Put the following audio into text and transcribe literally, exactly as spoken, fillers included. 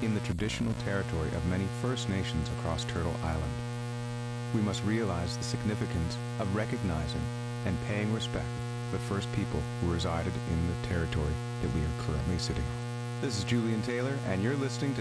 in the traditional territory of many First Nations across Turtle Island. We must realize the significance of recognizing and paying respect to the first people who resided in the territory that we are currently sitting on. This is Julian Taylor, and you're listening to